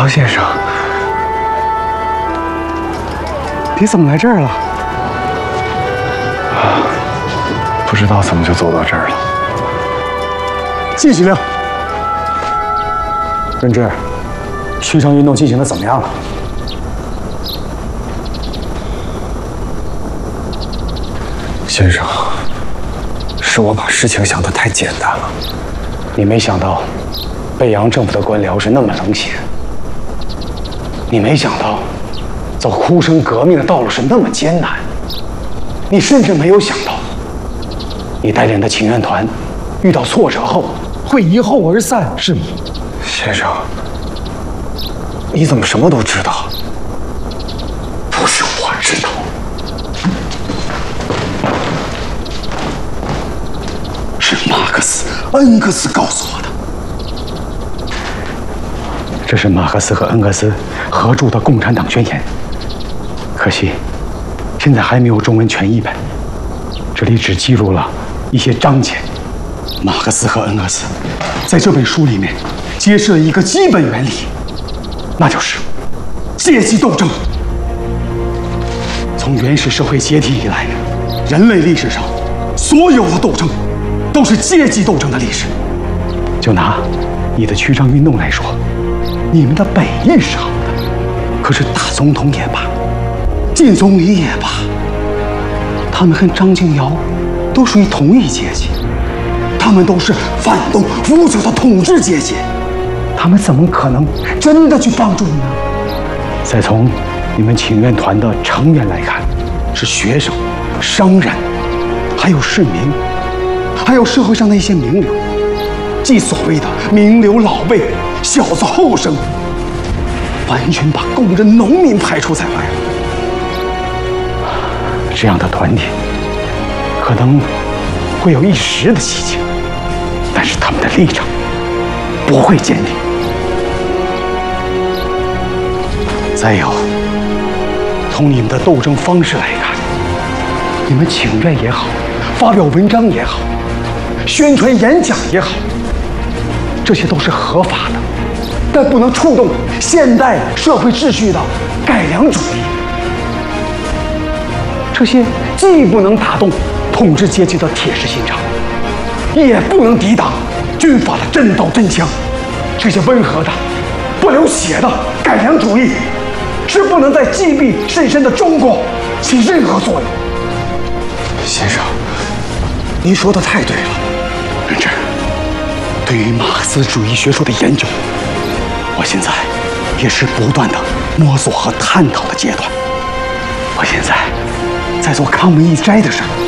曹先生，你怎么来这儿了？ 不知道怎么就走到这儿了。 继续令。任志，驱车运动进行的怎么样了？ 先生，是我把事情想得太简单了。 你没想到，北洋政府的官僚是那么冷血。你没想到，走哭声革命的道路是那么艰难。你甚至没有想到，你带领的请愿团遇到挫折后会一哄而散，是吗？ 先生，你怎么什么都知道？ 不是我知道，是马克思、恩格斯告诉我的。这是马克思和恩格斯合著的《共产党宣言》，可惜现在还没有中文全译本，这里只记录了一些章节。马克思和恩格斯在这本书里面揭示了一个基本原理，那就是阶级斗争。从原始社会解体以来，人类历史上所有的斗争都是阶级斗争的历史。就拿你的曲张运动来说，你们的本意是好的，可是大总统也罢，靳总理也罢，他们和张敬尧都属于同一阶级，他们都是反动腐朽的统治阶级，他们怎么可能真的去帮助你呢？再从你们请愿团的成员来看，是学生、商人，还有市民，还有社会上的一些名流，即所谓的名流老辈、小子后生，完全把工人、农民排除在外了。这样的团体可能会有一时的激情，但是他们的立场不会坚定。再有，从你们的斗争方式来看，你们请愿也好，发表文章也好，宣传演讲也好，这些都是合法的，但不能触动现代社会秩序的改良主义。这些既不能打动统治阶级的铁石心肠，也不能抵挡军阀的真刀真枪。这些温和的、不流血的改良主义，是不能在积弊甚深的中国起任何作用。 先生，您说的太对了。 任志，对于马克思主义学说的研究，我现在也是不断的摸索和探讨的阶段。我现在在做康门一斋的事儿。